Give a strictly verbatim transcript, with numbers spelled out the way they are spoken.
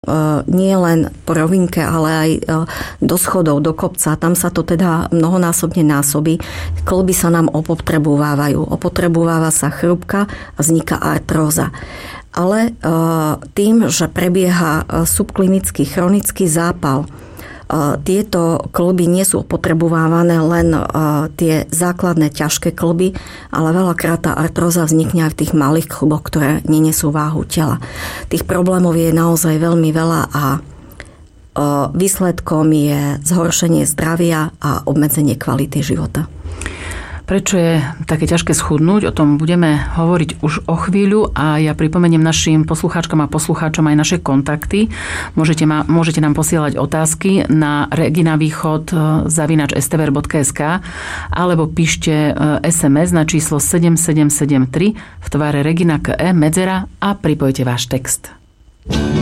nie len po rovinke, ale aj do schodov, do kopca. Tam sa to teda mnohonásobne násobí. Kĺby sa nám opotrebúvávajú. Opotrebúváva sa chrúbka a vzniká artróza. Ale tým, že prebieha subklinický chronický zápal, tieto kĺby nie sú opotrebovávané len tie základné ťažké kĺby, ale veľakrát tá artróza vznikne aj v tých malých kĺboch, ktoré nenesú váhu tela. Tých problémov je naozaj veľmi veľa a výsledkom je zhoršenie zdravia a obmedzenie kvality života. Prečo je také ťažké schudnúť? O tom budeme hovoriť už o chvíľu a ja pripomeniem našim poslucháčkam a poslucháčom aj naše kontakty. Môžete, ma, môžete nám posielať otázky na reginavýchod zavináč es té vé er bodka es ká alebo píšte es em es na číslo sedem sedem sedem tri v tvare Regina ká é medzera a pripojte váš text.